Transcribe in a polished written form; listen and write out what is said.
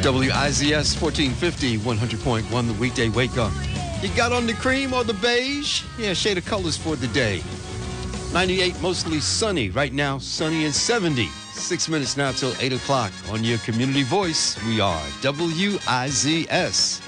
WIZS 1450, 100.1, the weekday wake up. You got on the cream or the beige? Yeah, shade of colors for the day. 98, mostly sunny. Right now, sunny and 70. 6 minutes now till 8 o'clock. On your community voice, we are WIZS.